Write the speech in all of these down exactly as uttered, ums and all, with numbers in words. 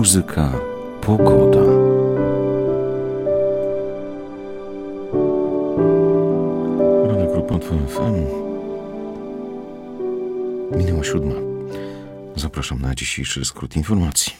muzyka, pogoda. Radio Grupa F M. Minęła siódma. Zapraszam na dzisiejszy skrót informacji.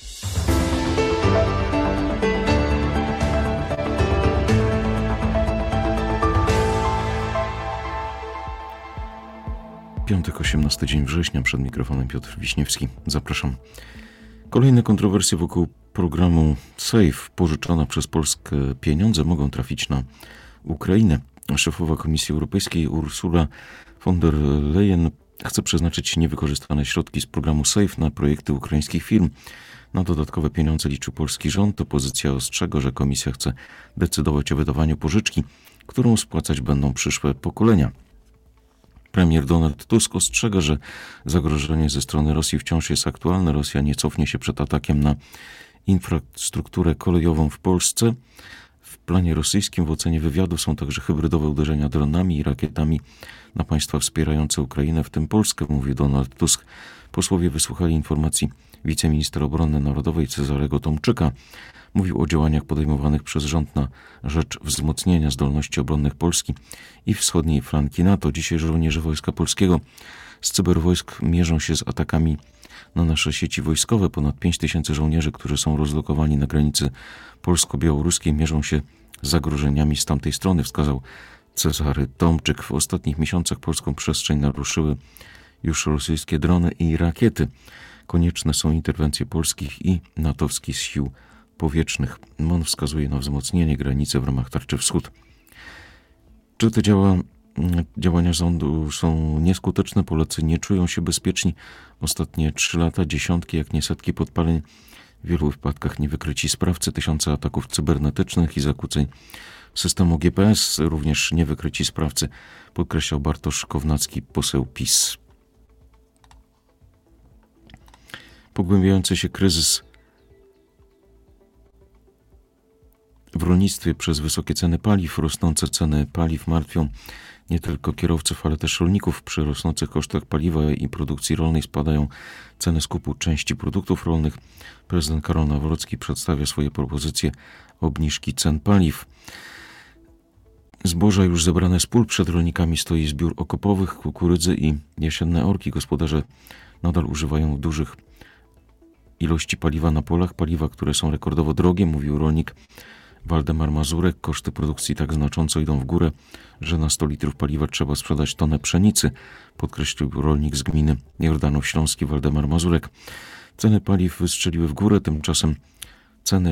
Piątek, osiemnasty dzień września, przed mikrofonem Piotr Wiśniewski. Zapraszam. Kolejne kontrowersje wokół programu SAFE. Pożyczone przez Polskę pieniądze mogą trafić na Ukrainę. Szefowa Komisji Europejskiej Ursula von der Leyen chce przeznaczyć niewykorzystane środki z programu SAFE na projekty ukraińskich firm. Na dodatkowe pieniądze liczy polski rząd. Opozycja ostrzega, że Komisja chce decydować o wydawaniu pożyczki, którą spłacać będą przyszłe pokolenia. Premier Donald Tusk ostrzega, że zagrożenie ze strony Rosji wciąż jest aktualne. Rosja nie cofnie się przed atakiem na infrastrukturę kolejową w Polsce. W planie rosyjskim w ocenie wywiadu są także hybrydowe uderzenia dronami i rakietami na państwa wspierające Ukrainę, w tym Polskę, mówi Donald Tusk. Posłowie wysłuchali informacji wiceministra obrony narodowej Cezarego Tomczyka. Mówił o działaniach podejmowanych przez rząd na rzecz wzmocnienia zdolności obronnych Polski i wschodniej flanki NATO. Dzisiaj żołnierze Wojska Polskiego z cyberwojsk mierzą się z atakami na nasze sieci wojskowe. Ponad pięć tysięcy żołnierzy, którzy są rozlokowani na granicy polsko-białoruskiej, mierzą się z zagrożeniami z tamtej strony, wskazał Cezary Tomczyk. W ostatnich miesiącach polską przestrzeń naruszyły już rosyjskie drony i rakiety. Konieczne są interwencje polskich i natowskich sił powietrznych. M O N wskazuje na wzmocnienie granicy w ramach tarczy wschód. Czy te działa, działania rządu są nieskuteczne? Polacy nie czują się bezpieczni. Ostatnie trzy lata, dziesiątki, jak nie setki podpaleń, w wielu wypadkach niewykryci sprawcy, tysiące ataków cybernetycznych i zakłóceń systemu G P S, również niewykryci sprawcy, podkreślał Bartosz Kownacki, poseł PiS. Pogłębiający się kryzys w rolnictwie przez wysokie ceny paliw. Rosnące ceny paliw martwią nie tylko kierowców, ale też rolników. Przy rosnących kosztach paliwa i produkcji rolnej spadają ceny skupu części produktów rolnych. Prezydent Karol Nawrocki przedstawia swoje propozycje obniżki cen paliw. Zboża już zebrane z pól. Przed rolnikami stoi zbiór okopowych, kukurydzy i jesienne orki. Gospodarze nadal używają dużych ilości paliwa na polach. Paliwa, które są rekordowo drogie, mówił rolnik Waldemar Mazurek. Koszty produkcji tak znacząco idą w górę, że na sto litrów paliwa trzeba sprzedać tonę pszenicy, podkreślił rolnik z gminy Jordanów Śląski Waldemar Mazurek. Ceny paliw wystrzeliły w górę, tymczasem ceny